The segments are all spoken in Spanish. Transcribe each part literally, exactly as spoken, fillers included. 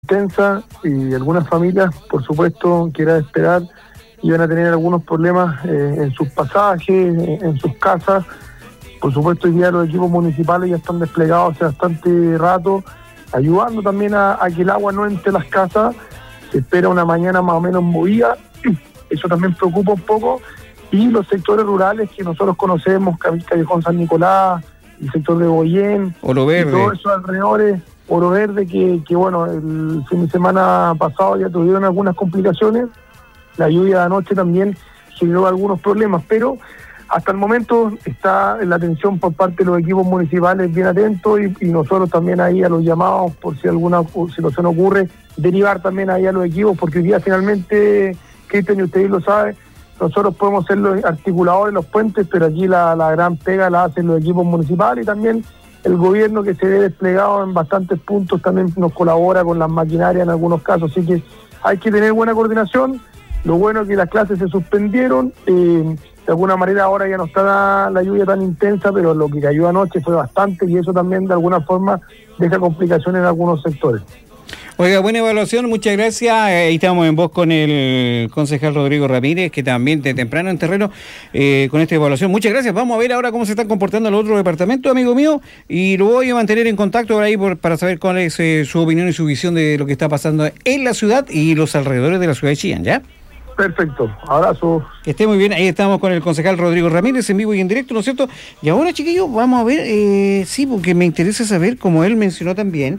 intensa y algunas familias, por supuesto, que era de esperar, iban a tener algunos problemas eh, en sus pasajes, en, en sus casas. Por supuesto, hoy día los equipos municipales ya están desplegados hace bastante rato, ayudando también a, a que el agua no entre a las casas. Se espera una mañana más o menos movida, eso también preocupa un poco. Y los sectores rurales que nosotros conocemos, Callejón San Nicolás, el sector de Boyén, Oro Verde, todos esos alrededores, Oro Verde, que, que bueno, el fin de semana pasado ya tuvieron algunas complicaciones. La lluvia de anoche también generó algunos problemas, pero hasta el momento está la atención por parte de los equipos municipales bien atentos y, y nosotros también ahí a los llamados, por si alguna situación ocurre, derivar también ahí a los equipos, porque hoy día finalmente, Cristian, y usted lo sabe, nosotros podemos ser los articuladores, los puentes, pero aquí la, la gran pega la hacen los equipos municipales y también el gobierno, que se ve desplegado en bastantes puntos, también nos colabora con las maquinarias en algunos casos, así que hay que tener buena coordinación. Lo bueno es que las clases se suspendieron, eh, de alguna manera ahora ya no está la lluvia tan intensa, pero lo que cayó anoche fue bastante y eso también de alguna forma deja complicaciones en algunos sectores. Oiga, buena evaluación, muchas gracias. Ahí estamos en voz con el concejal Rodrigo Ramírez, que también de temprano en terreno eh, con esta evaluación. Muchas gracias. Vamos a ver ahora cómo se están comportando los otros departamentos, amigo mío, y lo voy a mantener en contacto por ahí por, para saber cuál es eh, su opinión y su visión de lo que está pasando en la ciudad y los alrededores de la ciudad de Chillán, ¿ya? Perfecto, abrazo. Que esté muy bien, ahí estamos con el concejal Rodrigo Ramírez en vivo y en directo, ¿no es cierto? Y ahora, chiquillos, vamos a ver, eh, sí, porque me interesa saber, como él mencionó también,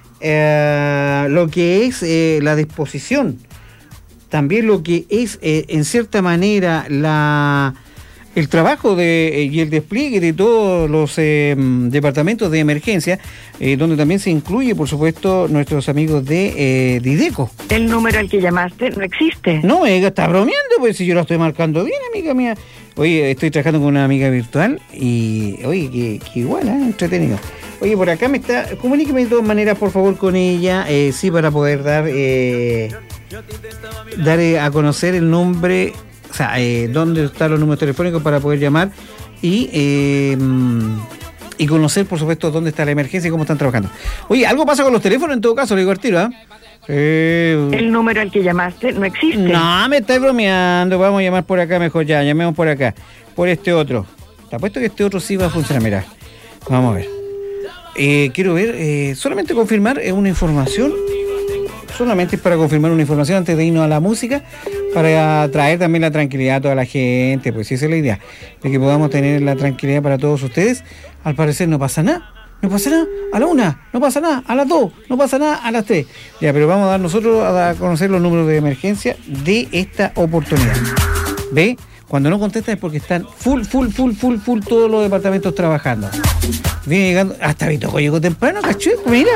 Eh, lo que es eh, la disposición, también lo que es eh, en cierta manera la el trabajo de, eh, y el despliegue de todos los eh, departamentos de emergencia, eh, donde también se incluye, por supuesto, nuestros amigos de eh, Dideco. El número al que llamaste no existe. No, amiga, está bromeando, pues si yo lo estoy marcando bien, amiga mía. Oye, estoy trabajando con una amiga virtual y, oye, que, que igual, ¿eh? Entretenido. Oye, por acá me está... Comuníqueme de todas maneras, por favor, con ella, eh, sí, para poder dar eh, dar eh, a conocer el nombre, o sea, eh, dónde están los números telefónicos para poder llamar y eh, y conocer, por supuesto, dónde está la emergencia y cómo están trabajando. Oye, algo pasa con los teléfonos, en todo caso, le digo al tiro, ¿ah? ¿eh? El número al que llamaste no existe. No, me estáis bromeando, vamos a llamar por acá mejor ya, llamemos por acá, por este otro. Te apuesto que este otro sí va a funcionar, mirá, vamos a ver. Eh, quiero ver, eh, solamente confirmar eh, una información, solamente para confirmar una información antes de irnos a la música, para traer también la tranquilidad a toda la gente, pues esa es la idea, de que podamos tener la tranquilidad para todos ustedes. Al parecer no pasa nada, no pasa nada a la una, no pasa nada a las dos, no pasa nada a las tres, ya, pero vamos a dar nosotros a conocer los números de emergencia de esta oportunidad. ¿Ve? Cuando no contestan es porque están full, full, full, full, full todos los departamentos trabajando. Viene llegando, hasta Vitoco llegó temprano, caché, mira.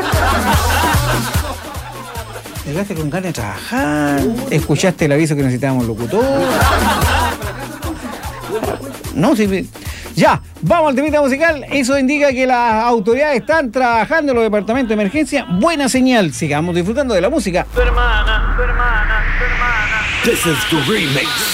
Llegaste con ganas de trabajar, escuchaste el aviso que necesitábamos locutor. No, sí, ya, vamos al temita musical. Eso indica que las autoridades están trabajando en los departamentos de emergencia. Buena señal, sigamos disfrutando de la música. Tu hermana, tu hermana, tu hermana. This is the remix.